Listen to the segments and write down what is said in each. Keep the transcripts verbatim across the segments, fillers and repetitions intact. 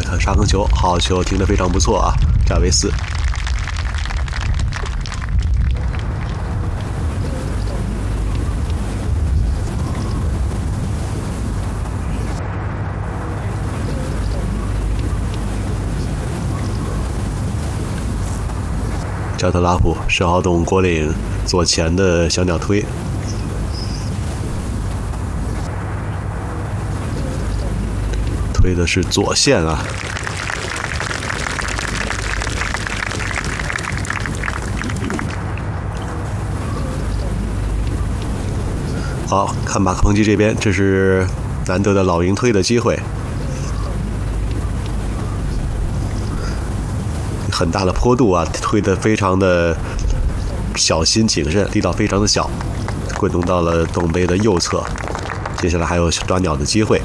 特杀坑球，好球，停得非常不错啊，加维斯。加特拉普十号洞果岭左前的小鸟推，推的是左线啊。好看马克彭基这边，这是难得的老鹰推的机会。很大的坡度啊，推得非常的小心谨慎，力道非常的小，滚动到了洞杯的右侧。接下来还有抓鸟的机会。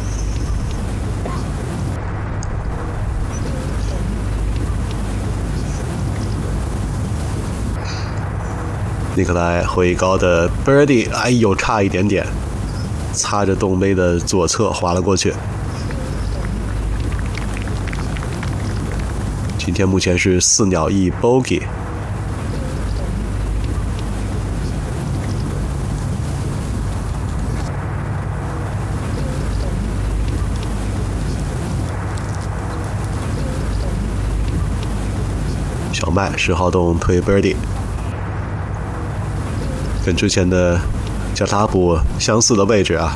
尼克莱回高的 birdie， 哎呦，差一点点，擦着洞杯的左侧滑了过去。今天目前是四鸟一 bogey。小麦十号洞推 birdie， 跟之前的加塔普相似的位置啊。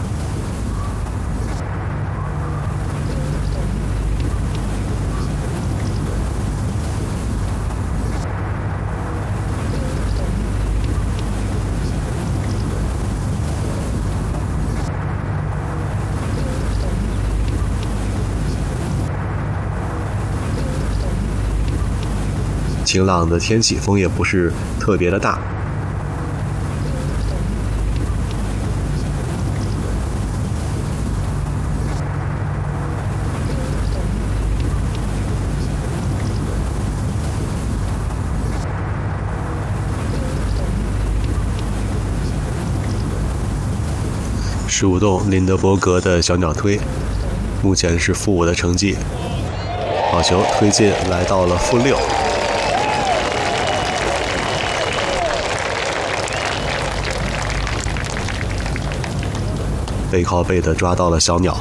晴朗的天气，风也不是特别的大。十五洞林德伯格的小鸟推，目前是负五的成绩。好球，推进来到了负六。背靠背的抓到了小鸟。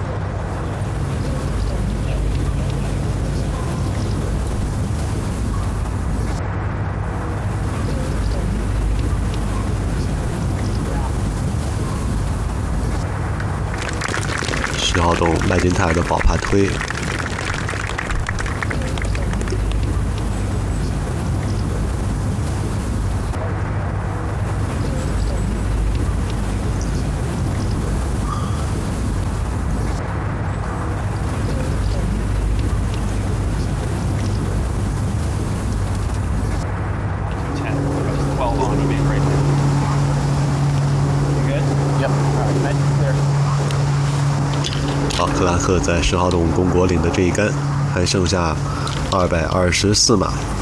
十号洞麦金泰尔的保帕推。好，克拉克在十号洞公果岭的这一杆还剩下二百二十四码。